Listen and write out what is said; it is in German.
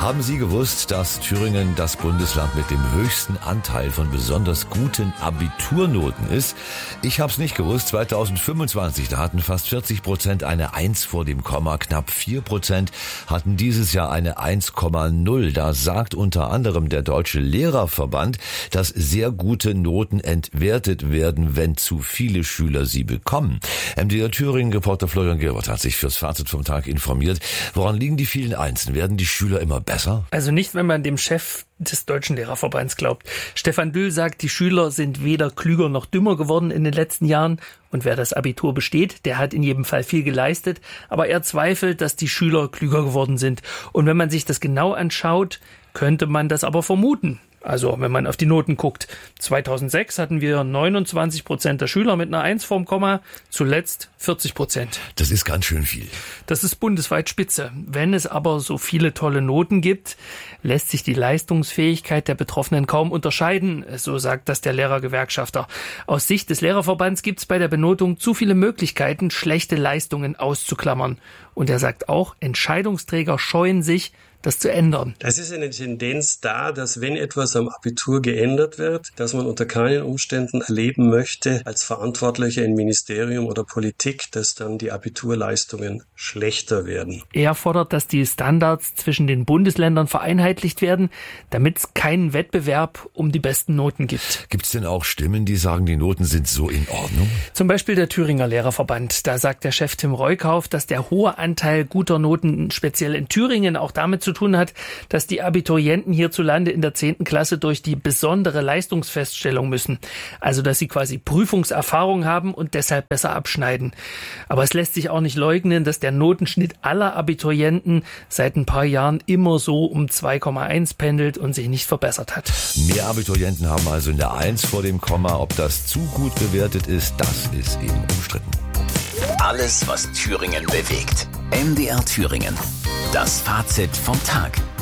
Haben Sie gewusst, dass Thüringen das Bundesland mit dem höchsten Anteil von besonders guten Abiturnoten ist? Ich hab's nicht gewusst. 2025, da hatten fast 40% eine 1 vor dem Komma, knapp 4% hatten dieses Jahr eine 1,0. Da sagt unter anderem der Deutsche Lehrerverband, dass sehr gute Noten entwertet werden, wenn zu viele Schüler sie bekommen. MDR Thüringen-Reporter Florian Gerbert hat sich fürs Fazit vom Tag informiert. Woran liegen die vielen Einsen? Werden die Schüler immer besser? Also nicht, wenn man dem Chef des Deutschen Lehrerverbands glaubt. Stefan Düll sagt, die Schüler sind weder klüger noch dümmer geworden in den letzten Jahren. Und wer das Abitur besteht, der hat in jedem Fall viel geleistet. Aber er zweifelt, dass die Schüler klüger geworden sind. Und wenn man sich das genau anschaut, könnte man das aber vermuten. Also wenn man auf die Noten guckt. 2006 hatten wir 29% der Schüler mit einer 1 vorm Komma, zuletzt 40%. Das ist ganz schön viel. Das ist bundesweit Spitze. Wenn es aber so viele tolle Noten gibt, lässt sich die Leistungsfähigkeit der Betroffenen kaum unterscheiden, so sagt das der Lehrergewerkschafter. Aus Sicht des Lehrerverbands gibt es bei der Benotung zu viele Möglichkeiten, schlechte Leistungen auszuklammern. Und er sagt auch, Entscheidungsträger scheuen sich, das zu ändern. Es ist eine Tendenz da, dass wenn etwas am Abitur geändert wird, dass man unter keinen Umständen erleben möchte, als Verantwortlicher im Ministerium oder Politik, dass dann die Abiturleistungen schlechter werden. Er fordert, dass die Standards zwischen den Bundesländern vereinheitlicht werden, damit es keinen Wettbewerb um die besten Noten gibt. Gibt es denn auch Stimmen, die sagen, die Noten sind so in Ordnung? Zum Beispiel der Thüringer Lehrerverband. Da sagt der Chef Tim Reukauf, dass der hohe Anteil guter Noten speziell in Thüringen auch damit zu tun hat, dass die Abiturienten hierzulande in der 10. Klasse durch die besondere Leistungsfeststellung müssen. Also, dass sie quasi Prüfungserfahrung haben und deshalb besser abschneiden. Aber es lässt sich auch nicht leugnen, dass der Notenschnitt aller Abiturienten seit ein paar Jahren immer so um 2,1 pendelt und sich nicht verbessert hat. Mehr Abiturienten haben also in der 1 vor dem Komma. Ob das zu gut bewertet ist, das ist eben umstritten. Alles, was Thüringen bewegt. MDR Thüringen. Das Fazit vom Tag.